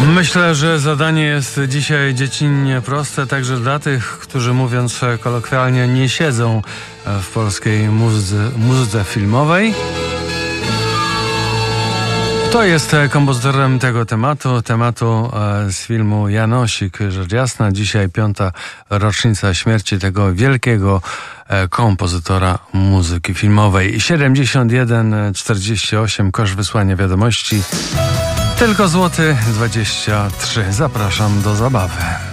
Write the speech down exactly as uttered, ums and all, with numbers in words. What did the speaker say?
Myślę, że zadanie jest dzisiaj dziecinnie proste, także dla tych, którzy mówiąc kolokwialnie nie siedzą w polskiej muzyce, muzyce filmowej. Kto jest kompozytorem tego tematu, tematu z filmu Janosik, rzecz jasna. Dzisiaj piąta rocznica śmierci tego wielkiego kompozytora muzyki filmowej. siedemdziesiąt jeden czterdzieści osiem, koszt wysłania wiadomości. Tylko złoty dwadzieścia trzy. Zapraszam do zabawy.